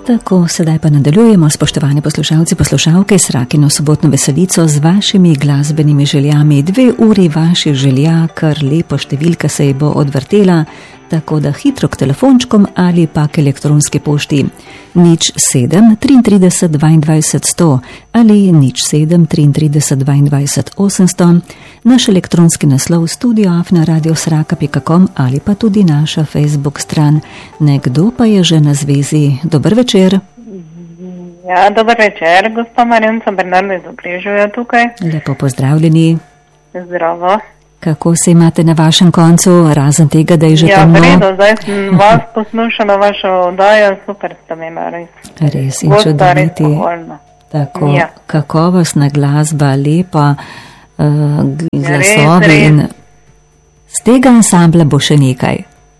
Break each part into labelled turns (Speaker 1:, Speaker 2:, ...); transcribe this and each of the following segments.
Speaker 1: Tako, sedaj pa nadaljujemo, spoštovani poslušalci, poslušalke, s Rakino sobotno veselico z vašimi glasbenimi željami. 2 uri vaših želja, kar lepo številka se je bo odvrtela, tako da hitro k telefončkom ali pa k elektronski pošti 07 33 22 100 ali 07 33 22 800, naš elektronski naslov studio@radiosraka.com ali pa tudi naša Facebook stran. Nekdo pa je že na zvezi. Dober večer.
Speaker 2: Ja, dober večer, gospa Marjenca, Bernardo iz Okležuja tukaj.
Speaker 1: Lepo pozdravljeni.
Speaker 2: Zdravo.
Speaker 1: Kako se imate na vašem koncu, razen tega, da je že temno?
Speaker 2: Ja, vredo, zdaj sem vas poslušala, vašo oddajo, super ste imela, res.
Speaker 1: Res in čudoviti. Tako, ja. Kakovostna glasba, lepa glasovi in z tega ansambla bo še nekaj.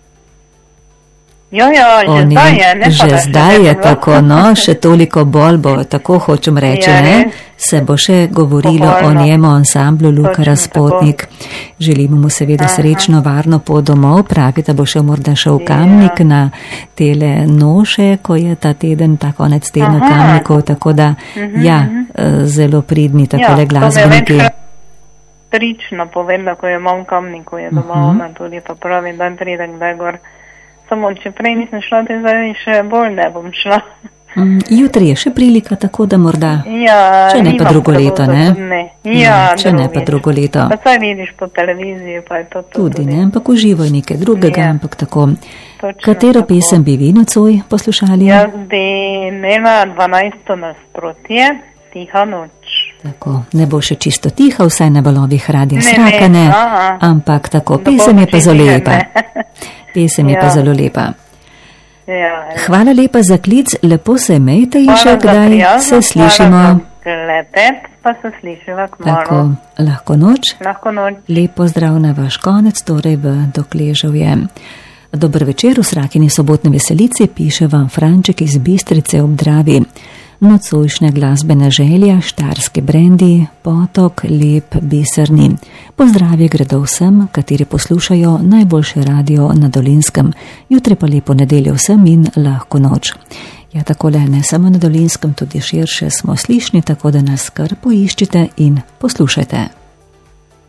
Speaker 2: Jo, že zdaj je, ne
Speaker 1: že zdaj je tako, no, še toliko bolj bo, tako hočem reči, ja, ne, se bo še govorilo o njemu ansamblu Luka Razpotnik. Želimo mu seveda srečno, varno pot domov, pravi, da bo še morda šel v Kamnik na tele noše, ko je ta teden, ta konec tedna v Kamniku, tako da, ja, zelo pridni takole glasbeniki.
Speaker 2: Trično povedala, ko je imam v Kamniku, je doma ona tudi, pa pravi, da pride kdaj gor. Samo, če prej nisem šla, te zdaj še bolj ne bom šla.
Speaker 1: Jutri je še prilika, tako da morda, če ne pa drugo leto, ne?
Speaker 2: Ja,
Speaker 1: če ne pa drugo leto.
Speaker 2: Pa saj vidiš po televiziji, pa je to
Speaker 1: tudi. Ne, ampak uživo je nekaj drugega, ampak tako. Katero pesem bi vi nocoj poslušali?
Speaker 2: Jaz bi imela 12. nasprotje, Tiha noč.
Speaker 1: Tako, ne bo še čisto tiha, vsaj na valovih Radia Sraka, ne, ampak tako, pesem je pa zelo lepa. Pesem je pa zelo lepa. Hvala lepa za klic, lepo se imejte in še kdaj se slišimo.
Speaker 2: Klepet, pa se slišiva k malu.
Speaker 1: Tako, lahko noč.
Speaker 2: Lahko noč.
Speaker 1: Lep pozdrav na vaš konec, torej v Dokležovje. Dober večer, v Srakini sobotne veselici piše vam Franček iz Bistrice ob Dravi. Nocojšnja glasbena želja, štarski brendi, potok, lep, biserni. Pozdravi gredo vsem, kateri poslušajo najboljše radio na Dolenjskem. Jutri pa lepo nedeljo vsem in lahko noč. Ja, takole, ne samo na Dolenjskem, tudi širše smo slišni, tako da nas kar poiščite in poslušajte.